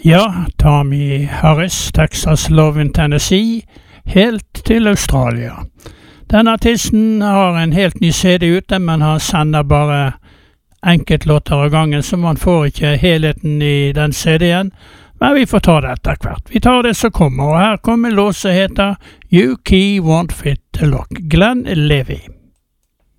Ja, Tommy Harris, Texas Love in Tennessee, helt til Australia. Denne artisten har en helt ny CD ute, men han sender bare enkeltlåter av gangen, så man får ikke helheten i den CD-en. Men vi får ta det etter hvert. Vi tar det som kommer, og her kommer låt som heter You Key Won't Fit the Lock, Glenn Levy.